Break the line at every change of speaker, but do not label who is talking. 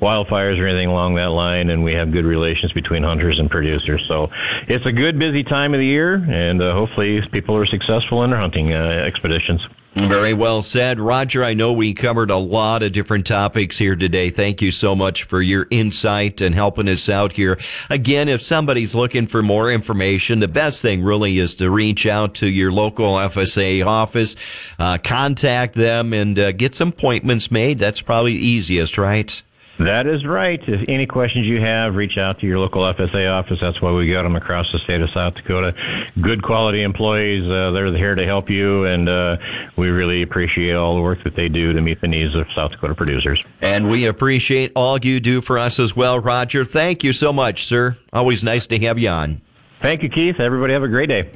wildfires or anything along that line, and we have good relations between hunters and producers. So it's a good, busy time of the year, and hopefully people are successful in their hunting expeditions.
Very well said. Roger, I know we covered a lot of different topics here today. Thank you so much for your insight and helping us out here. Again, if somebody's looking for more information, the best thing really is to reach out to your local FSA office, contact them, and get some appointments made. That's probably the easiest, right?
That is right. If any questions you have, reach out to your local FSA office. That's why we got them across the state of South Dakota. Good quality employees. They're here to help you, and we really appreciate all the work that they do to meet the needs of South Dakota producers.
And we appreciate all you do for us as well, Roger. Thank you so much, sir. Always nice to have you on.
Thank you, Keith. Everybody have a great day.